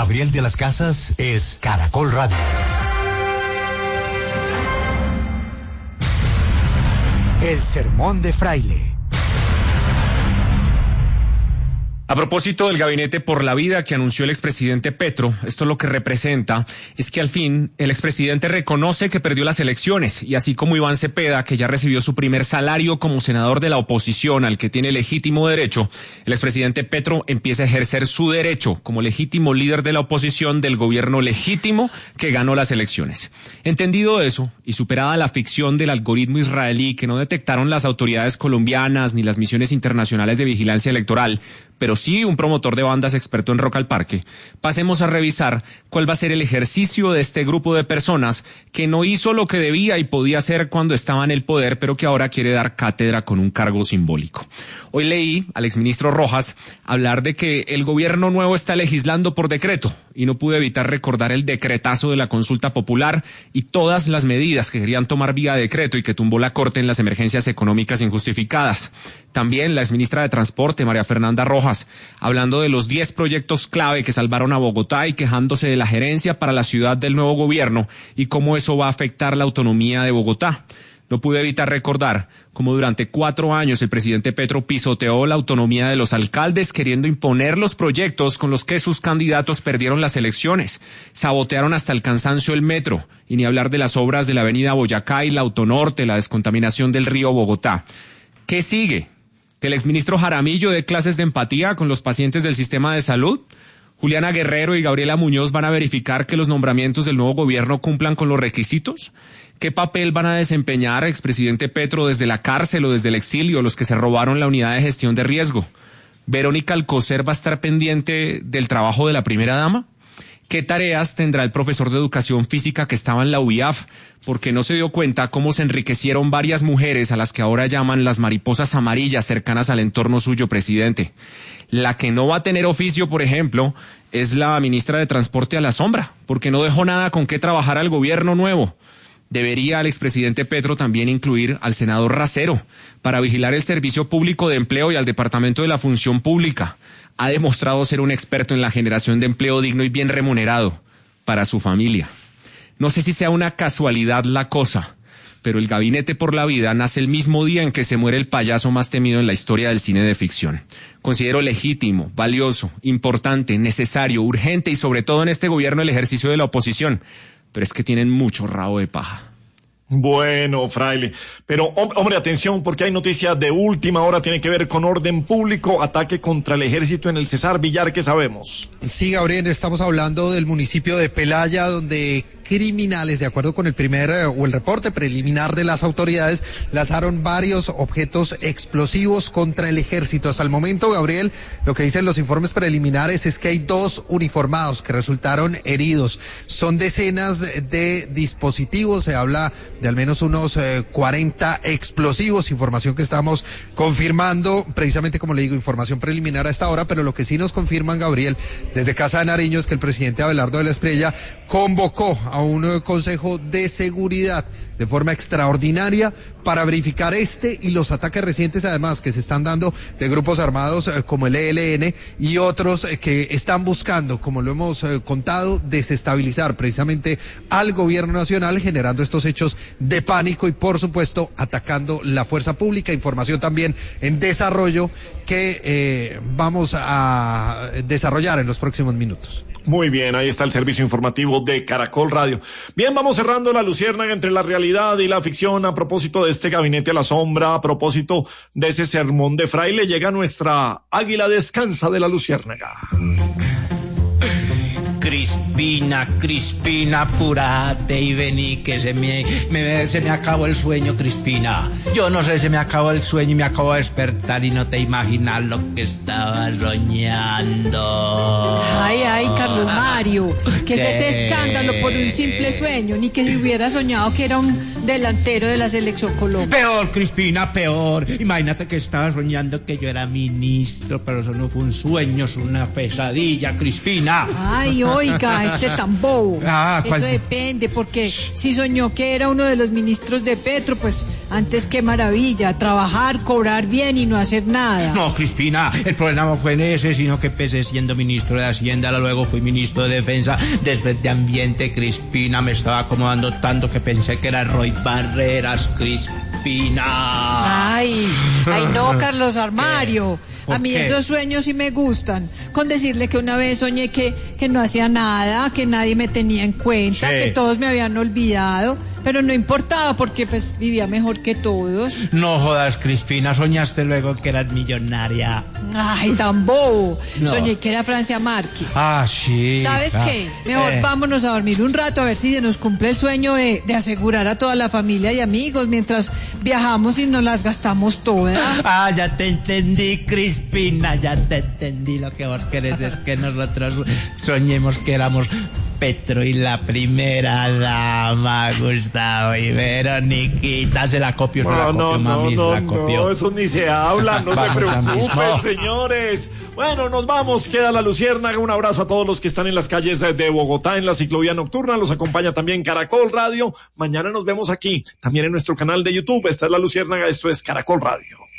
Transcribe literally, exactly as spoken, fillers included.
Gabriel de las Casas es Caracol Radio. El sermón de Fraile. A propósito del Gabinete por la Vida que anunció el expresidente Petro, esto lo que representa es que al fin el expresidente reconoce que perdió las elecciones y así como Iván Cepeda, que ya recibió su primer salario como senador de la oposición al que tiene legítimo derecho, el expresidente Petro empieza a ejercer su derecho como legítimo líder de la oposición del gobierno legítimo que ganó las elecciones. Entendido eso y superada la ficción del algoritmo israelí que no detectaron las autoridades colombianas ni las misiones internacionales de vigilancia electoral, pero sí un promotor de bandas experto en rock al parque, pasemos a revisar cuál va a ser el ejercicio de este grupo de personas que no hizo lo que debía y podía hacer cuando estaba en el poder, pero que ahora quiere dar cátedra con un cargo simbólico. Hoy leí al exministro Rojas hablar de que el gobierno nuevo está legislando por decreto y no pude evitar recordar el decretazo de la consulta popular y todas las medidas que querían tomar vía decreto y que tumbó la Corte en las emergencias económicas injustificadas. También la exministra de Transporte, María Fernanda Rojas, hablando de los diez proyectos clave que salvaron a Bogotá y quejándose de la gerencia para la ciudad del nuevo gobierno y cómo eso va a afectar la autonomía de Bogotá. No pude evitar recordar cómo durante cuatro años el presidente Petro pisoteó la autonomía de los alcaldes queriendo imponer los proyectos con los que sus candidatos perdieron las elecciones. Sabotearon hasta el cansancio el metro y ni hablar de las obras de la avenida Boyacá y la Autonorte, la descontaminación del río Bogotá. ¿Qué sigue? ¿Que el exministro Jaramillo dé clases de empatía con los pacientes del sistema de salud? ¿Juliana Guerrero y Gabriela Muñoz van a verificar que los nombramientos del nuevo gobierno cumplan con los requisitos? ¿Qué papel van a desempeñar expresidente Petro desde la cárcel o desde el exilio los que se robaron la unidad de gestión de riesgo? ¿Verónica Alcocer va a estar pendiente del trabajo de la primera dama? ¿Qué tareas tendrá el profesor de educación física que estaba en la U I A F porque no se dio cuenta cómo se enriquecieron varias mujeres a las que ahora llaman las mariposas amarillas cercanas al entorno suyo, presidente? La que no va a tener oficio, por ejemplo, es la ministra de Transporte a la sombra, porque no dejó nada con qué trabajar al gobierno nuevo. Debería el expresidente Petro también incluir al senador Racero para vigilar el servicio público de empleo y al departamento de la función pública. Ha demostrado ser un experto en la generación de empleo digno y bien remunerado para su familia. No sé si sea una casualidad la cosa, pero el Gabinete por la Vida nace el mismo día en que se muere el payaso más temido en la historia del cine de ficción. Considero legítimo, valioso, importante, necesario, urgente y sobre todo en este gobierno el ejercicio de la oposición. Pero es que tienen mucho rabo de paja. Bueno, Fraile, pero hombre, atención, porque hay noticias de última hora, tiene que ver con orden público, ataque contra el ejército en el Cesar Villar, ¿qué sabemos? Sí, Gabriel, estamos hablando del municipio de Pelaya, donde criminales, de acuerdo con el primer eh, o el reporte preliminar de las autoridades, lanzaron varios objetos explosivos contra el ejército. Hasta el momento, Gabriel, lo que dicen los informes preliminares es que hay dos uniformados que resultaron heridos. Son decenas de dispositivos, se habla de al menos unos eh, cuarenta explosivos, información que estamos confirmando, precisamente como le digo, información preliminar a esta hora, pero lo que sí nos confirman, Gabriel, desde Casa de Nariño es que el presidente Abelardo de la Espriella convocó a un uh, consejo de seguridad de forma extraordinaria para verificar este y los ataques recientes además que se están dando de grupos armados eh, como el E L N y otros eh, que están buscando, como lo hemos eh, contado, desestabilizar precisamente al gobierno nacional, generando estos hechos de pánico y por supuesto atacando la fuerza pública. Información también en desarrollo que eh, vamos a desarrollar en los próximos minutos. Muy bien, ahí está el servicio informativo de Caracol Radio. Bien, vamos cerrando la luciérnaga entre la realidad y la ficción a propósito de este gabinete a la sombra, a propósito de ese sermón de Fraile. Llega nuestra águila descansa de la luciérnaga. Crispina, Crispina, apúrate y vení que se me, me, se me acabó el sueño, Crispina. Yo no sé, se me acabó el sueño y me acabo de despertar y no te imaginas lo que estaba soñando. Ay, ay, Carlos Mario, ¿qué, ¿qué es ese escándalo por un simple sueño? Ni que hubiera soñado que era un delantero de la selección Colombia. Peor, Crispina, peor. Imagínate que estaba soñando que yo era ministro, pero eso no fue un sueño, es una pesadilla, Crispina. Ay, oiga, este tan bobo. Ah, eso depende, porque si soñó que era uno de los ministros de Petro, pues Antes, qué maravilla, trabajar, cobrar bien y no hacer nada. No, Crispina, el problema no fue en ese, sino que empecé siendo ministro de Hacienda, luego fui ministro de Defensa, después de Ambiente, Crispina, me estaba acomodando tanto que pensé que era Roy Barreras, Crispina. Ay, ay no, Carlos Armario. A mí qué? Esos sueños sí me gustan. Con decirle que una vez soñé que, que no hacía nada, que nadie me tenía en cuenta, Sí. que todos me habían olvidado, pero no importaba porque pues vivía mejor que todos. No jodas, Crispina, soñaste luego que eras millonaria. Ay, tan bobo. No. Soñé que era Francia Márquez. Ah, sí. ¿Sabes ah, qué? Mejor eh. vámonos a dormir un rato a ver si se nos cumple el sueño de, de asegurar a toda la familia y amigos mientras viajamos y nos las gastamos todas. Ah, ya te entendí, Crispina, ya te entendí. Lo que vos querés es que nosotros soñemos que éramos Petro y la primera dama, Gustavo y Veroniquita. Se la copio, se la No, copio, no, mami, no, se la no, copio. no, eso ni se habla, no se Vamos ya preocupen, mismo. señores. Bueno, nos vamos, queda la Luciérnaga. Un abrazo a todos los que están en las calles de Bogotá, en la ciclovía nocturna. Los acompaña también Caracol Radio. Mañana nos vemos aquí, también en nuestro canal de YouTube. Esta es la Luciérnaga, esto es Caracol Radio.